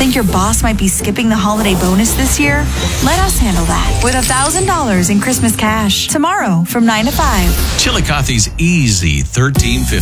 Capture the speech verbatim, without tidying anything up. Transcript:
Think your boss might be skipping the holiday bonus this year? Let us handle that with one thousand dollars in Christmas cash tomorrow from nine to five. Chillicothe's easy thirteen fifty.